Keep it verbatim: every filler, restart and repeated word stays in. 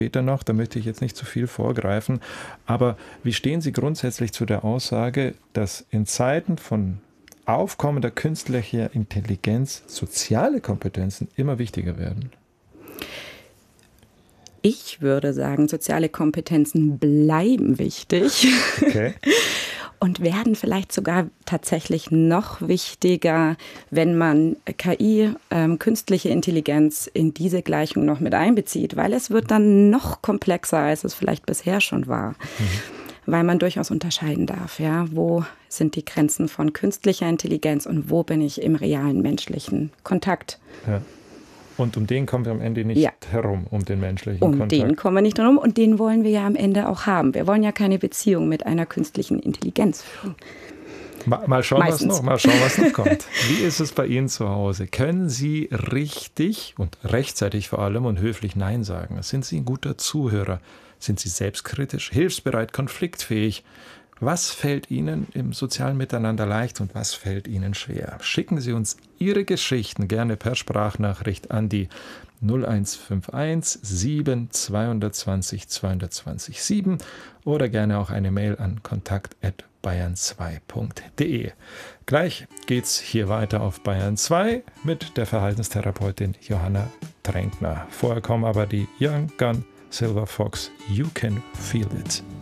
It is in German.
später noch, da möchte ich jetzt nicht zu viel vorgreifen. Aber wie stehen Sie grundsätzlich zu der Aussage, dass in Zeiten von aufkommender künstlicher Intelligenz soziale Kompetenzen immer wichtiger werden? Ich würde sagen, soziale Kompetenzen bleiben wichtig. Okay. Und werden vielleicht sogar tatsächlich noch wichtiger, wenn man K I, ähm, künstliche Intelligenz, in diese Gleichung noch mit einbezieht, weil es wird dann noch komplexer, als es vielleicht bisher schon war. Mhm. Weil man durchaus unterscheiden darf, ja, wo sind die Grenzen von künstlicher Intelligenz und wo bin ich im realen menschlichen Kontakt. Ja. Und um den kommen wir am Ende nicht ja. herum, um den menschlichen um Kontakt. Um den kommen wir nicht herum und den wollen wir ja am Ende auch haben. Wir wollen ja keine Beziehung mit einer künstlichen Intelligenz führen. Mal, mal schauen, was noch, mal schauen, was noch kommt. Wie ist es bei Ihnen zu Hause? Können Sie richtig und rechtzeitig vor allem und höflich Nein sagen? Sind Sie ein guter Zuhörer? Sind Sie selbstkritisch, hilfsbereit, konfliktfähig? Was fällt Ihnen im sozialen Miteinander leicht und was fällt Ihnen schwer? Schicken Sie uns Ihre Geschichten gerne per Sprachnachricht an die null eins fünf eins sieben zwei zwei null zwei zwei null sieben oder gerne auch eine Mail an kontakt at bayern zwei punkt de. Gleich geht's hier weiter auf Bayern zwei mit der Verhaltenstherapeutin Johanna Tränkner. Vorher kommen aber die Young Gun Silver Fox, You Can Feel It.